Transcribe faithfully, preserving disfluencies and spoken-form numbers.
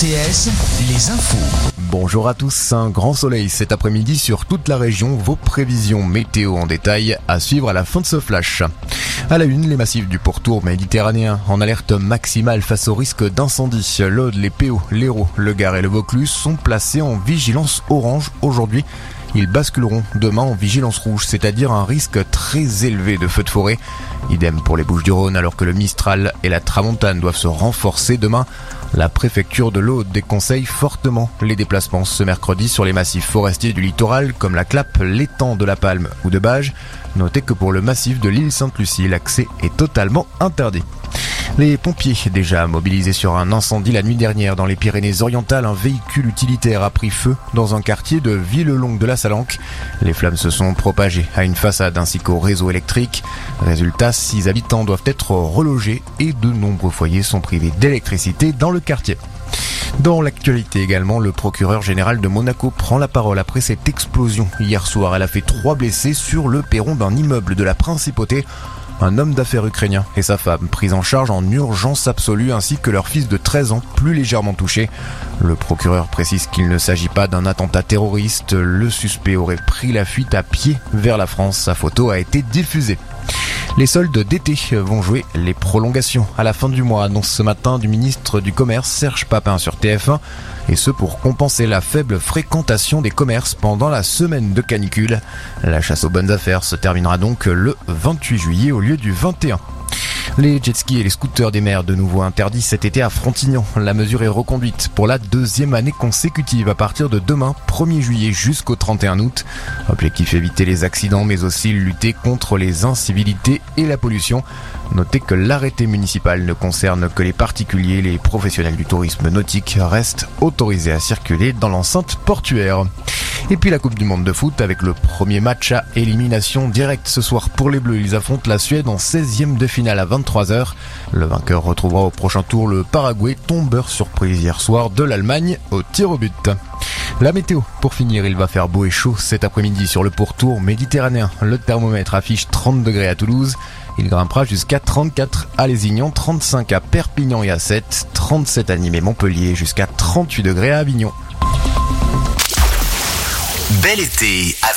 T S, les infos. Bonjour à tous, un grand soleil cet après-midi sur toute la région. Vos prévisions météo en détail à suivre à la fin de ce flash. À la une, les massifs du pourtour méditerranéen en alerte maximale face au risque d'incendie. L'Aude, les Péaux, l'Hérault, le Gard et le Vaucluse sont placés en vigilance orange aujourd'hui. Ils basculeront demain en vigilance rouge, c'est-à-dire un risque très élevé de feux de forêt. Idem pour les Bouches-du-Rhône, alors que le Mistral et la Tramontane doivent se renforcer demain. La préfecture de l'Aude déconseille fortement les déplacements ce mercredi sur les massifs forestiers du littoral, comme la Clappe, l'étang de la Palme ou de Bages. Notez que pour le massif de l'île Sainte-Lucie, l'accès est totalement interdit. Les pompiers déjà mobilisés sur un incendie la nuit dernière dans les Pyrénées-Orientales. Un véhicule utilitaire a pris feu dans un quartier de Villelongue de la Salanque. Les flammes se sont propagées à une façade ainsi qu'au réseau électrique. Résultat, six habitants doivent être relogés et de nombreux foyers sont privés d'électricité dans le quartier. Dans l'actualité également, le procureur général de Monaco prend la parole après cette explosion. Hier soir, elle a fait trois blessés sur le perron d'un immeuble de la Principauté. Un homme d'affaires ukrainien et sa femme pris en charge en urgence absolue ainsi que leur fils de treize ans plus légèrement touché. Le procureur précise qu'il ne s'agit pas d'un attentat terroriste. Le suspect aurait pris la fuite à pied vers la France. Sa photo a été diffusée. Les soldes d'été vont jouer les prolongations à la fin du mois, annonce ce matin du ministre du Commerce Serge Papin sur T F un, et ce pour compenser la faible fréquentation des commerces pendant la semaine de canicule. La chasse aux bonnes affaires se terminera donc le vingt-huit juillet au lieu du vingt et un. Les jet-skis et les scooters des mers de nouveau interdits cet été à Frontignan. La mesure est reconduite pour la deuxième année consécutive à partir de demain, premier juillet jusqu'au trente et un août. Objectif éviter les accidents mais aussi lutter contre les incivilités et la pollution. Notez que l'arrêté municipal ne concerne que les particuliers. Les professionnels du tourisme nautique restent autorisés à circuler dans l'enceinte portuaire. Et puis la Coupe du Monde de foot avec le premier match à élimination directe ce soir pour les Bleus. Ils affrontent la Suède en seizième de finale à vingt-trois heures. Le vainqueur retrouvera au prochain tour le Paraguay, tombeur surprise hier soir de l'Allemagne au tir au but. La météo, pour finir, il va faire beau et chaud cet après-midi sur le pourtour méditerranéen. Le thermomètre affiche trente degrés à Toulouse. Il grimpera jusqu'à trente-quatre à Lézignan, trente-cinq à Perpignan et à Sète, trente-sept à Nîmes et Montpellier, jusqu'à trente-huit degrés à Avignon. Bel été